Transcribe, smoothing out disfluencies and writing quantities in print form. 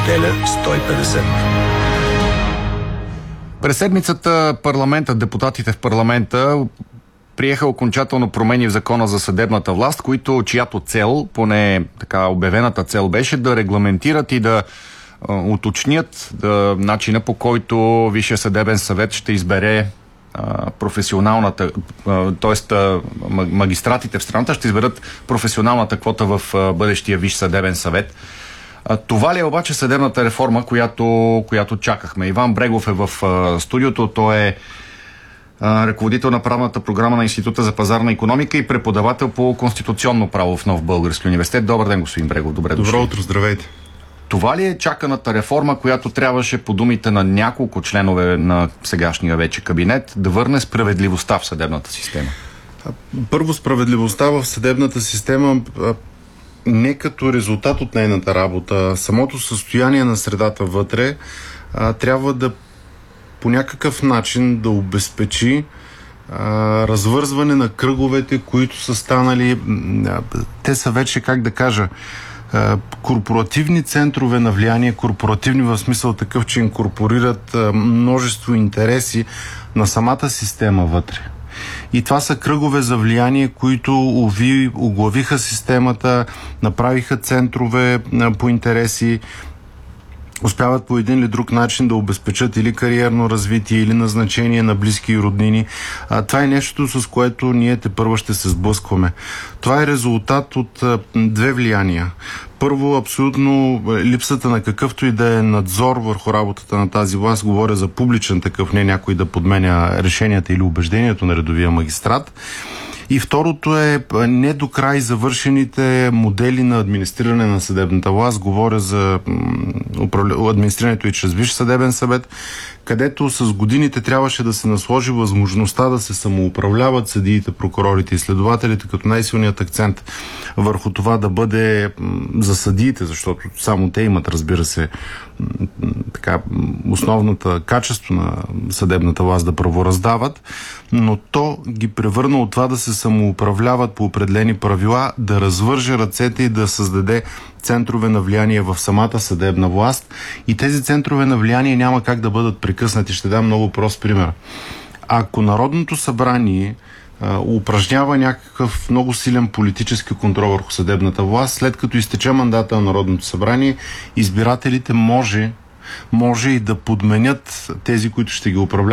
определя 150. През седмицата депутатите в парламента приеха окончателно промени в Закона за съдебната власт, чиято цел, поне така обявената цел, беше да регламентират и да уточнят начина, по който Висшия съдебен съвет ще избере професионалната, т.е. магистратите в страната ще изберат професионалната квота в бъдещия Висш съдебен съвет. Това ли е обаче съдебната реформа, която чакахме? Иван Брегов е в студиото. Той е ръководител на правната програма на Института за пазарна икономика и преподавател по конституционно право в Нов български университет. Добър ден, господин Брегов. Добро утро, здравейте. Това ли е чаканата реформа, която трябваше, по думите на няколко членове на сегашния вече кабинет, да върне справедливостта в съдебната система? Първо, справедливостта в съдебната система не като резултат от нейната работа. Самото състояние на средата вътре трябва да по някакъв начин да обезпечи развързване на кръговете, които са станали, те са вече, как да кажа, корпоративни центрове на влияние, корпоративни в смисъл такъв, че инкорпорират множество интереси на самата система вътре. И това са кръгове за влияние, които оглавиха системата, направиха центрове по интереси, успяват по един или друг начин да обезпечат или кариерно развитие, или назначение на близки и роднини. Това е нещо, с което ние тепърва ще се сблъскваме. Това е резултат от две влияния. Първо, абсолютно липсата на какъвто и да е надзор върху работата на тази власт. Говоря за публичен такъв, не някой да подменя решенията или убеждението на редовия магистрат. И второто е не до край завършените модели на администриране на съдебната власт. Говоря за администрирането и чрез Висш съдебен съвет, където с годините трябваше да се насложи възможността да се самоуправляват съдиите, прокурорите и следователите, като най-силният акцент върху това да бъде за съдиите, защото само те имат, разбира се, така, основната качество на съдебната власт да правораздават, но то ги превърна от това да се самоуправляват по определени правила, да развърже ръцете и да създаде центрове на влияние в самата съдебна власт. И тези центрове на влияние няма как да бъдат прекъснати. Ще дам много прост пример. Ако Народното събрание упражнява някакъв много силен политически контрол върху съдебната власт, след като изтече мандата на Народното събрание, избирателите може и да подменят тези, които ще ги управляват,